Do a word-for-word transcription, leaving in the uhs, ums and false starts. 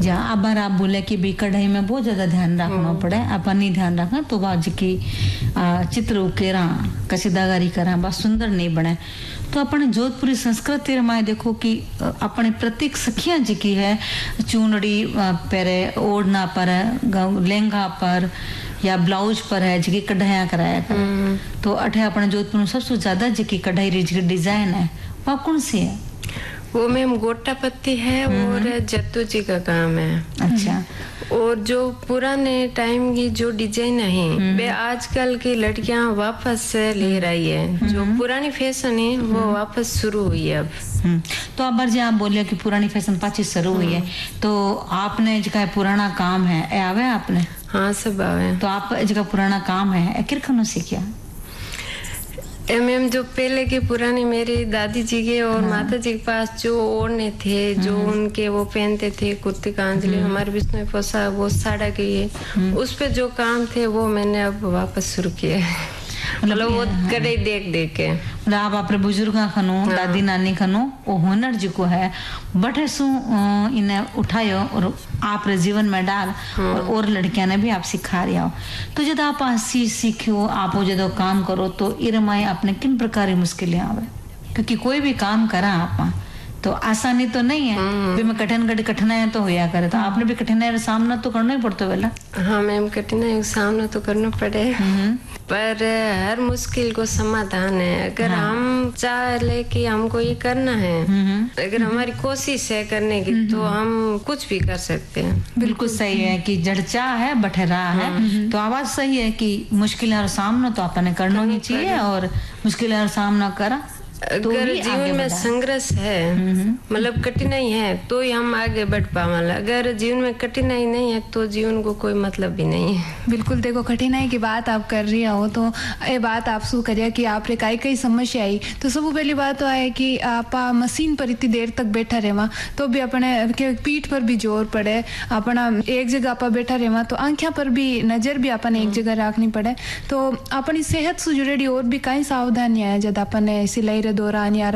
जहाँ अबार आप बोले कि भी कढ़ाई में बहुत ज्यादा ध्यान रखना पड़े, अपन नहीं ध्यान रखना तो बाज की चित्र उकेरा कसीदागारी करा बा सुंदर नहीं बने। तो अपने जोधपुरी संस्कृति में देखो कि अपने प्रत्येक सखियां जी की है चूनड़ी पहरे ओढ़ना पर लहंगा पर या ब्लाउज पर है जी कढ़ाइया कराया कर। तो अठे अपने जोधपुर में सबसे ज्यादा जी की कढ़ाई जी डिजाइन है वो कौन सी है? वो मैम गोटा पत्ती है और जत्तू जी का काम है। अच्छा। और जो पुराने टाइम की जो डिजाइन है वे आजकल की लड़कियां वापस से ले रही है। जो पुरानी फैशन है वो वापस शुरू हुई है अब। तो अब जी आप बोलिए कि पुरानी फैशन पाची शुरू हुई है, तो आपने जो पुराना काम है ए आवे आपने? हाँ सब आवे। तो आप जो पुराना काम है किरखनों सीखा? मैम जो पहले के पुराने मेरी दादी जी के और हाँ। माता जी के पास जो ओढ़ने थे जो उनके वो पहनते थे कुर्ती कांजली हमारे विष्णु पोशाक वो साड़ा के ये उस पे जो काम थे वो मैंने अब वापस शुरू किए। मतलब वो कड़े देख देख के मतलब आप अपने बुजुर्ग खनो हाँ। दादी नानी खनो वो हुनर जो को है बटे सु इन्हें उठायो और आप जीवन में डाल हाँ। और, और लड़कियां ने भी आप सिखा रही हो। तो जब आप सी सीखो आप जब काम करो तो इरमाई आपने किन प्रकार की मुश्किलें आवे? क्योंकि कोई भी काम करा आप तो आसानी तो नहीं है, में कठिन कठिनाई तो होया करे। तो आपने भी कठिनाई का सामना तो करना ही पड़ता वेला। हाँ मैम कठिनाई का सामना तो करना पड़े पर हर मुश्किल को समाधान है। अगर हाँ। हम चाह ले कि हमको ये करना है अगर हमारी कोशिश है करने की तो हम कुछ भी कर सकते हैं। बिल्कुल सही है कि जड़ चाह है बठेरा है। तो आवाज सही है कि मुश्किलों का सामना तो आपने करना ही चाहिए और मुश्किलों का सामना करा। अगर जीवन में संघर्ष है मतलब कठिनाई है तो ही हम आगे बढ़ पावाला। अगर जीवन में कठिनाई नहीं है तो जीवन को कोई मतलब भी नहीं है। बिल्कुल देखो कठिनाई की बात आप कर रही हो तो ये बात आप शू करिए कि आपने कई कई समस्या आई। तो सब पहली बात तो है कि आप मशीन पर इतनी देर तक बैठा रहवा तो भी अपने पीठ पर भी जोर पड़े। अपना एक जगह आप बैठा रहवा तो आंखों पर भी नजर भी अपन एक जगह रखनी पड़े। तो अपनी सेहत से जुड़ी और भी कई सावधानियां है जब अपन सिलाई दौरान या